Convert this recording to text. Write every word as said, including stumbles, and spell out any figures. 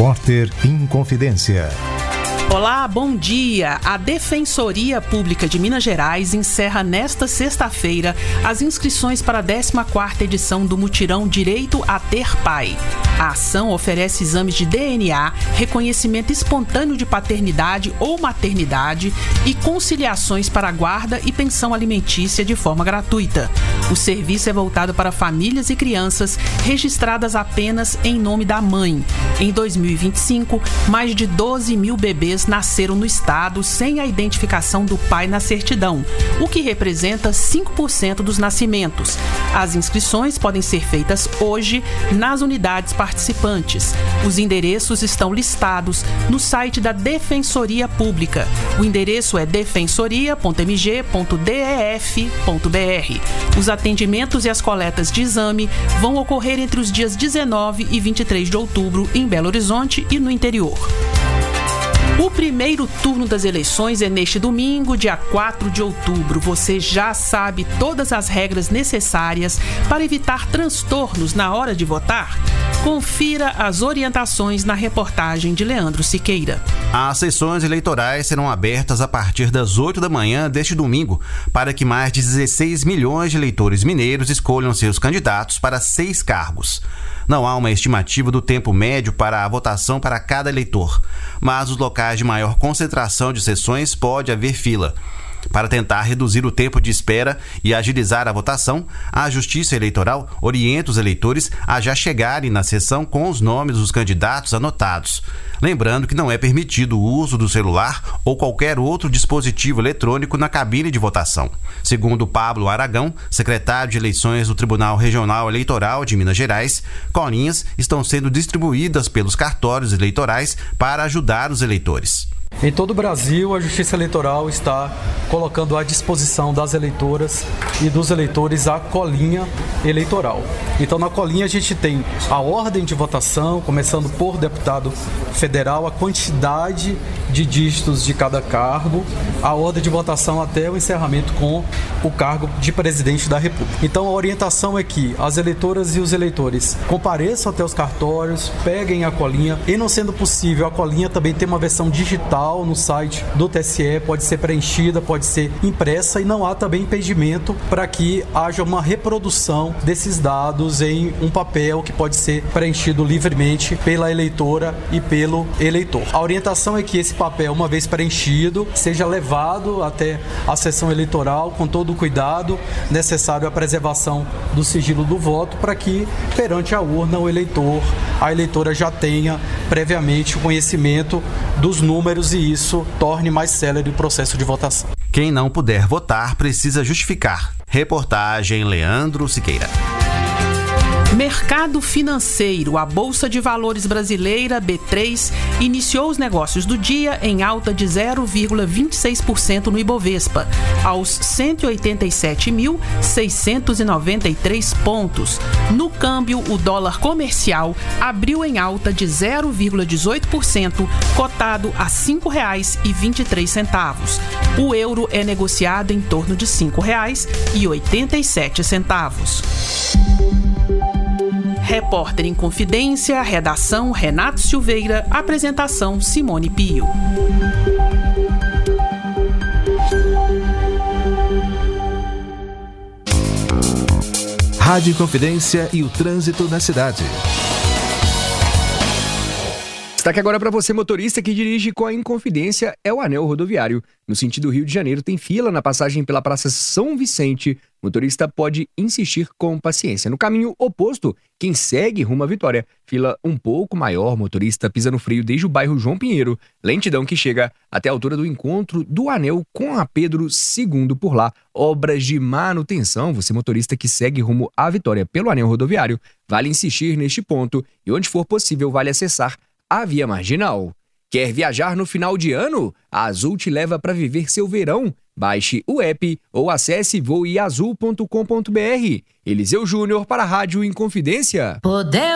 Repórter Inconfidência. Olá, bom dia! A Defensoria Pública de Minas Gerais encerra nesta sexta-feira as inscrições para a décima quarta edição do Mutirão Direito a Ter Pai. A ação oferece exames de D N A, reconhecimento espontâneo de paternidade ou maternidade e conciliações para guarda e pensão alimentícia de forma gratuita. O serviço é voltado para famílias e crianças registradas apenas em nome da mãe. Em dois mil e vinte e cinco, mais de doze mil bebês nasceram no estado sem a identificação do pai na certidão, o que representa cinco por cento dos nascimentos. As inscrições podem ser feitas hoje nas unidades participantes. Os endereços estão listados no site da Defensoria Pública. O endereço é defensoria ponto m g ponto d e f ponto b r. Os atendimentos e as coletas de exame vão ocorrer entre os dias dezenove e vinte e três de outubro em Belo Horizonte e no interior. O primeiro turno das eleições é neste domingo, dia quatro de outubro. Você já sabe todas as regras necessárias para evitar transtornos na hora de votar? Confira as orientações na reportagem de Leandro Siqueira. As sessões eleitorais serão abertas a partir das oito da manhã deste domingo, para que mais de dezesseis milhões de eleitores mineiros escolham seus candidatos para seis cargos. Não há uma estimativa do tempo médio para a votação para cada eleitor, mas nos locais de maior concentração de sessões pode haver fila. Para tentar reduzir o tempo de espera e agilizar a votação, a Justiça Eleitoral orienta os eleitores a já chegarem na sessão com os nomes dos candidatos anotados. Lembrando que não é permitido o uso do celular ou qualquer outro dispositivo eletrônico na cabine de votação. Segundo Pablo Aragão, secretário de Eleições do Tribunal Regional Eleitoral de Minas Gerais, colinhas estão sendo distribuídas pelos cartórios eleitorais para ajudar os eleitores. Em todo o Brasil, a Justiça Eleitoral está colocando à disposição das eleitoras e dos eleitores a colinha eleitoral. Então, na colinha a gente tem a ordem de votação, começando por deputado federal, a quantidade de dígitos de cada cargo, a ordem de votação até o encerramento com o cargo de presidente da República. Então, a orientação é que as eleitoras e os eleitores compareçam até os cartórios, peguem a colinha e, não sendo possível, a colinha também tem uma versão digital no site do T S E, pode ser preenchida, pode ser impressa e não há também impedimento para que haja uma reprodução desses dados em um papel que pode ser preenchido livremente pela eleitora e pelo eleitor. A orientação é que esse papel, uma vez preenchido, seja levado até a sessão eleitoral com todo o cuidado necessário à preservação do sigilo do voto para que, perante a urna, o eleitor, a eleitora já tenha previamente o conhecimento dos números e isso torne mais célere o processo de votação. Quem não puder votar precisa justificar. Reportagem Leandro Siqueira. Mercado financeiro. A Bolsa de Valores brasileira, B três, iniciou os negócios do dia em alta de zero vírgula vinte e seis por cento no Ibovespa, aos cento e oitenta e sete mil, seiscentos e noventa e três pontos. No câmbio, o dólar comercial abriu em alta de zero vírgula dezoito por cento, cotado a cinco reais e vinte e três centavos. O euro é negociado em torno de cinco reais e oitenta e sete centavos. Repórter em Confidência, redação Renato Silveira, apresentação Simone Pio. Rádio Confidência e o trânsito na cidade. Destaque agora para você, motorista que dirige com a Inconfidência, é o anel rodoviário. No sentido Rio de Janeiro, tem fila na passagem pela Praça São Vicente. O motorista pode insistir com paciência. No caminho oposto, quem segue rumo à Vitória, fila um pouco maior, motorista pisa no freio desde o bairro João Pinheiro. Lentidão que chega até a altura do encontro do anel com a Pedro segundo por lá. Obras de manutenção, você motorista que segue rumo à Vitória pelo anel rodoviário, vale insistir neste ponto e onde for possível vale acessar a via marginal. Quer viajar no final de ano? A Azul te leva para viver seu verão. Baixe o app ou acesse voe azul ponto com ponto b r. Eliseu Júnior para a Rádio Inconfidência. Poder